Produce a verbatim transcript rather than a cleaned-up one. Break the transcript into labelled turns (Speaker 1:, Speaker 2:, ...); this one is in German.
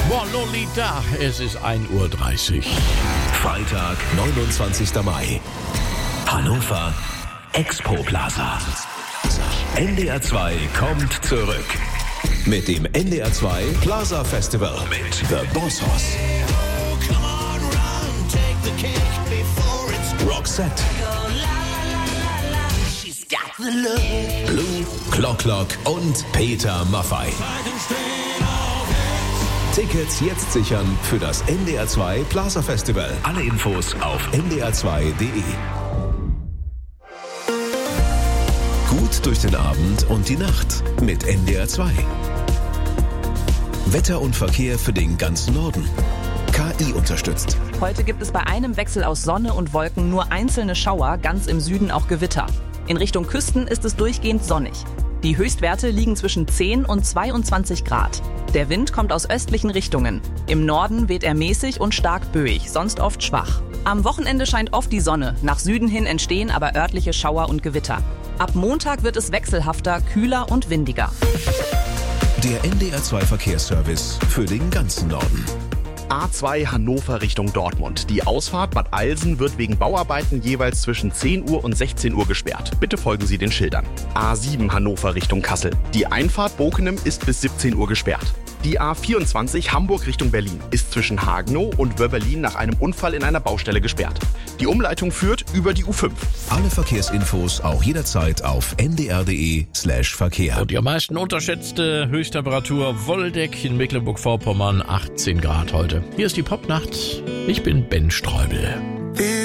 Speaker 1: Boah, Lolita, es ist ein Uhr dreißig.
Speaker 2: Freitag, neunundzwanzigster Mai. Hannover Expo Plaza. N D R zwei kommt zurück. Mit dem N D R zwei Plaza Festival mit The Boss Hoss. Roxette. Blue, Clock Clock und Peter Maffay. Tickets jetzt sichern für das N D R zwei Plaza Festival. Alle Infos auf n d r zwei punkt d e. Gut durch den Abend und die Nacht mit N D R zwei. Wetter und Verkehr für den ganzen Norden. K I unterstützt.
Speaker 3: Heute gibt es bei einem Wechsel aus Sonne und Wolken nur einzelne Schauer, ganz im Süden auch Gewitter. In Richtung Küsten ist es durchgehend sonnig. Die Höchstwerte liegen zwischen zehn und zweiundzwanzig Grad. Der Wind kommt aus östlichen Richtungen. Im Norden weht er mäßig und stark böig, sonst oft schwach. Am Wochenende scheint oft die Sonne. Nach Süden hin entstehen aber örtliche Schauer und Gewitter. Ab Montag wird es wechselhafter, kühler und windiger.
Speaker 2: Der N D R zwei Verkehrsservice für den ganzen Norden.
Speaker 4: A zwei Hannover Richtung Dortmund. Die Ausfahrt Bad Eilsen wird wegen Bauarbeiten jeweils zwischen zehn Uhr und sechzehn Uhr gesperrt. Bitte folgen Sie den Schildern. A sieben Hannover Richtung Kassel. Die Einfahrt Bokenem ist bis siebzehn Uhr gesperrt. Die A vierundzwanzig Hamburg Richtung Berlin ist zwischen Hagenow und Wöberlin nach einem Unfall in einer Baustelle gesperrt. Die Umleitung führt über die U fünf.
Speaker 2: Alle Verkehrsinfos auch jederzeit auf n d r punkt d e slash Verkehr.
Speaker 1: Und die am meisten unterschätzte Höchsttemperatur Woldeck in Mecklenburg-Vorpommern, achtzehn Grad heute. Hier ist die Popnacht. Ich bin Ben Streubel.